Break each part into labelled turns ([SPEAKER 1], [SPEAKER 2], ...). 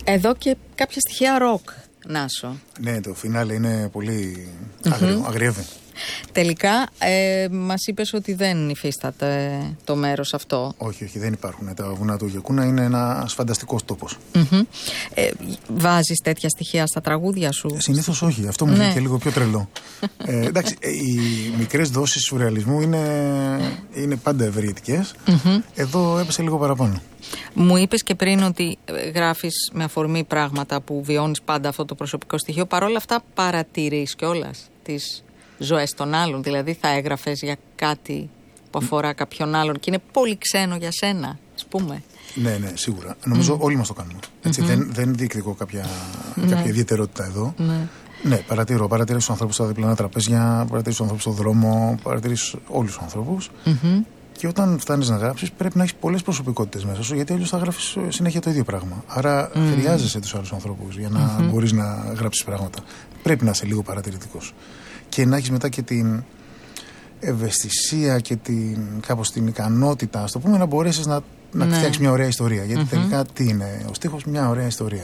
[SPEAKER 1] Εδώ και κάποια στοιχεία ροκ, Νάσο.
[SPEAKER 2] Ναι, το φινάλε είναι πολύ αγριεύει.
[SPEAKER 1] Τελικά, μας είπες ότι δεν υφίσταται το μέρος αυτό.
[SPEAKER 2] Όχι, δεν υπάρχουν. Τα βουνά του Γεκούνα είναι ένας φανταστικός τόπος.
[SPEAKER 1] Βάζεις τέτοια στοιχεία στα τραγούδια σου?
[SPEAKER 2] Συνήθως όχι. Αυτό μου είναι και λίγο πιο τρελό. Εντάξει, οι μικρές δόσεις σουρεαλισμού είναι πάντα ευεργετικές. Εδώ έπεσε λίγο παραπάνω.
[SPEAKER 1] Μου είπες και πριν ότι γράφεις με αφορμή πράγματα που βιώνεις πάντα αυτό το προσωπικό στοιχείο. Παρ' όλα αυτά παρατηρείς κιόλας τις ζωές των άλλων? Δηλαδή θα έγραφες για κάτι που αφορά κάποιον άλλον και είναι πολύ ξένο για σένα, ας πούμε?
[SPEAKER 2] Ναι, σίγουρα. Νομίζω όλοι μας το κάνουμε. Έτσι, δεν διεκδικώ κάποια ιδιαιτερότητα εδώ. Ναι, παρατηρώ τους ανθρώπους στα διπλανά τραπέζια, παρατηρώ τους ανθρώπους στον δρόμο, παρατηρώ όλους τους ανθρώπους. Και όταν φτάνεις να γράψεις, πρέπει να έχεις πολλές προσωπικότητες μέσα σου, γιατί αλλιώς θα γράφεις συνέχεια το ίδιο πράγμα. Άρα χρειάζεσαι τους άλλους ανθρώπους για να μπορείς να γράψεις πράγματα. Πρέπει να είσαι λίγο παρατηρητικός. Και να έχεις μετά και την ευαισθησία και κάπως την ικανότητα, ας το πούμε, να μπορέσεις να φτιάξεις μια ωραία ιστορία. Γιατί τελικά τι είναι ο στίχος? Μια ωραία ιστορία.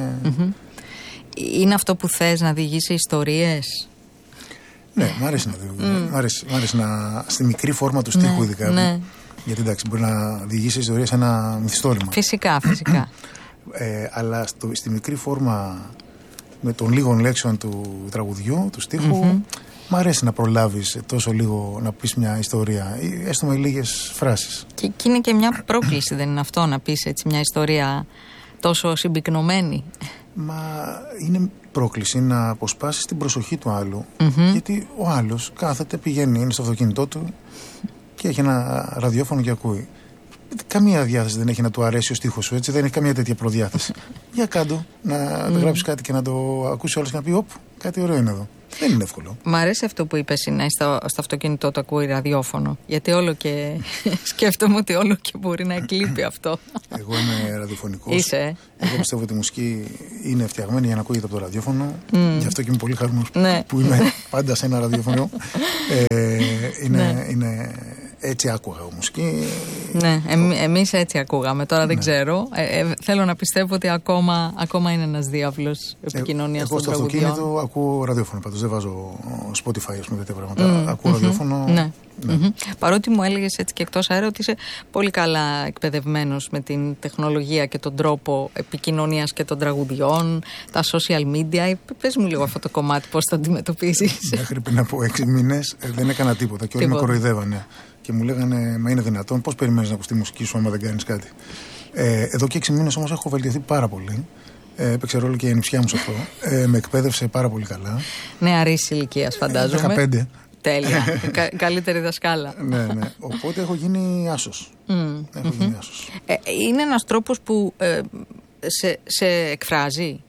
[SPEAKER 1] Είναι αυτό που θες, να διηγήσει ιστορίες?
[SPEAKER 2] Ναι, μου αρέσει να διηγήσει. Μ' αρέσει στη μικρή φόρμα του στίχου, ειδικά. Ναι. Γιατί εντάξει, μπορεί να διηγήσει ιστορία σε ένα μυθιστόρημα.
[SPEAKER 1] Φυσικά.
[SPEAKER 2] Αλλά στη μικρή φόρμα, με των λίγων λέξεων του τραγουδιού, του στίχου, μ' αρέσει να προλάβεις τόσο λίγο να πεις μια ιστορία, έστω με λίγες φράσεις.
[SPEAKER 1] Και είναι και μια πρόκληση, δεν είναι αυτό, να πεις έτσι μια ιστορία τόσο συμπυκνωμένη?
[SPEAKER 2] Μα είναι πρόκληση να αποσπάσεις την προσοχή του άλλου, γιατί ο άλλος κάθεται, πηγαίνει, είναι στο αυτοκίνητό του και έχει ένα ραδιόφωνο και ακούει. Καμία διάθεση δεν έχει να του αρέσει ο στίχος σου, έτσι, δεν έχει καμία τέτοια προδιάθεση. Για κάτω, να γράψεις κάτι και να το ακούσει όλος και να πει: «Οπ, κάτι ωραίο είναι εδώ». Δεν είναι εύκολο.
[SPEAKER 1] Μ' αρέσει αυτό που είπες, είναι στο αυτοκίνητό του ακούει ραδιόφωνο. Γιατί όλο και σκέφτομαι ότι όλο και μπορεί να εκλείπει αυτό.
[SPEAKER 2] Εγώ είμαι ραδιοφωνικός.
[SPEAKER 1] Είσαι.
[SPEAKER 2] Εγώ πιστεύω ότι η μουσική είναι φτιαγμένη για να ακούγεται από το ραδιόφωνο. Γι' αυτό και είμαι πολύ χαρούμενος που είμαι πάντα σε ένα ραδιόφωνο. Είναι έτσι άκουγα μουσική.
[SPEAKER 1] Ναι, εμείς έτσι ακούγαμε. Τώρα δεν ξέρω. Θέλω να πιστεύω ότι ακόμα είναι ένας διάβλος επικοινωνίας των τραγουδιών.
[SPEAKER 2] Εγώ στο αυτοκίνητο ακούω ραδιόφωνο. Πάντως δεν βάζω Spotify, ας πούμε, τέτοια πράγματα. Ακούω ραδιόφωνο.
[SPEAKER 1] Ναι. Παρότι μου έλεγες έτσι και εκτός αέρα ότι είσαι πολύ καλά εκπαιδευμένος με την τεχνολογία και τον τρόπο επικοινωνίας και των τραγουδιών, τα social media. Πες μου λίγο αυτό το κομμάτι, πώς το αντιμετωπίζεις?
[SPEAKER 2] Μέχρι πριν από 6 μήνες δεν έκανα τίποτα και όλοι με κοροϊδεύανε. Και μου λέγανε: «Μα είναι δυνατόν, πώς περιμένεις να ακούς τη μουσική σου άμα δεν κάνεις κάτι?» Εδώ και 6 μήνες όμως έχω βελτιωθεί πάρα πολύ. Έπαιξε ρόλο και η ανιψιά μου σε αυτό. Με εκπαίδευσε πάρα πολύ καλά.
[SPEAKER 1] Νεαρής ηλικίας, φαντάζομαι.
[SPEAKER 2] 15.
[SPEAKER 1] Τέλεια. Καλύτερη δασκάλα.
[SPEAKER 2] Ναι. Οπότε έχω γίνει άσος.
[SPEAKER 1] Είναι ένας τρόπος που σε εκφράζει?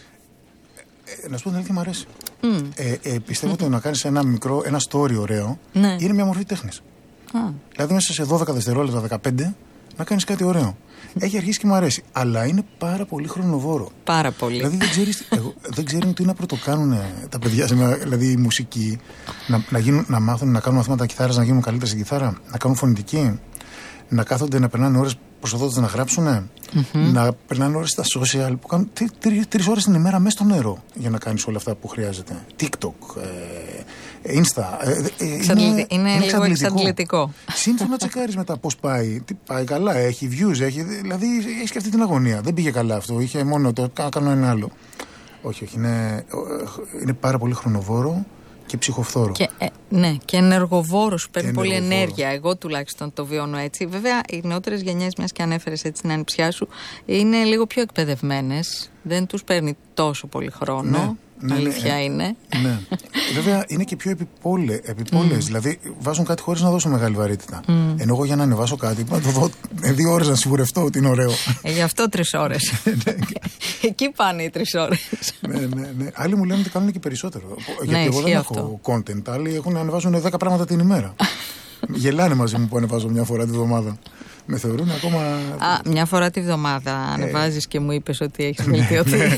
[SPEAKER 2] Να σου πω την αλήθεια, μου αρέσει. Πιστεύω ότι να κάνεις ένα story ωραίο είναι μια μορφή τέχνης. Δηλαδή μέσα σε 12 δευτερόλεπτα, 15, να κάνεις κάτι ωραίο. Έχει αρχίσει και μου αρέσει. Αλλά είναι πάρα πολύ χρονοβόρο.
[SPEAKER 1] Πάρα πολύ.
[SPEAKER 2] Δηλαδή δεν ξέρουν τι να πρωτοκάνουν τα παιδιά. Δηλαδή η μουσική, να μάθουν να κάνουν μαθήματα κιθάρας, να γίνουν καλύτερα στην κιθάρα, να κάνουν φωνητική, να κάθονται να περνάνε ώρες προσοδότες να γράψουν, να περνάνε ώρες στα social που κάνουν 3 ώρες την ημέρα μέσα στο νερό για να κάνεις όλα αυτά που χρειάζεται. TikTok, Insta.
[SPEAKER 1] Είναι λίγο εξαντλητικό.
[SPEAKER 2] Σύμφωνα να τσεκάρεις μετά πώς πάει. Τι πάει καλά, έχει views, δηλαδή έχει και αυτή την αγωνία. Δεν πήγε καλά αυτό, είχε μόνο το κάνω ένα άλλο. Όχι, είναι πάρα πολύ χρονοβόρο και ψυχοφθόρο.
[SPEAKER 1] Και ενεργοβόρο, σου παίρνει πολύ ενέργεια. Εγώ τουλάχιστον το βιώνω έτσι. Βέβαια, οι νεότερες γενιές, μιας και ανέφερες έτσι την ανιψιά σου, είναι λίγο πιο εκπαιδευμένες. Δεν τους παίρνει τόσο πολύ χρόνο. Αλήθεια είναι.
[SPEAKER 2] Ναι. Βέβαια είναι και πιο επιπόλαιες. Δηλαδή βάζουν κάτι χωρίς να δώσουν μεγάλη βαρύτητα. Ενώ εγώ για να ανεβάσω κάτι, να το δω 2 ώρες να σιγουρευτώ ότι είναι ωραίο.
[SPEAKER 1] Γι' αυτό 3 ώρες. Εκεί πάνε οι 3 ώρες.
[SPEAKER 2] Ναι. Άλλοι μου λένε ότι κάνουν και περισσότερο. Γιατί εγώ δεν έχω content. Άλλοι ανεβάζουν 10 πράγματα την ημέρα. Γελάνε μαζί μου που ανεβάζω μια φορά τη βδομάδα. Με θεωρούν ακόμα.
[SPEAKER 1] Μια φορά τη βδομάδα ανεβάζεις και μου είπες ότι έχεις βελτιωθεί.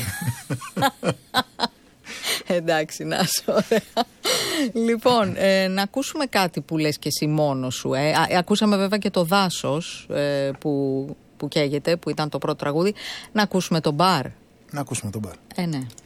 [SPEAKER 1] Εντάξει, να σου ωραία. Λοιπόν, να ακούσουμε κάτι που λες και εσύ μόνος σου. Ακούσαμε βέβαια και το Δάσος που καίγεται, που ήταν το πρώτο τραγούδι. Να ακούσουμε το Μπαρ
[SPEAKER 2] Να ακούσουμε τον μπαρ.
[SPEAKER 1] Ναι.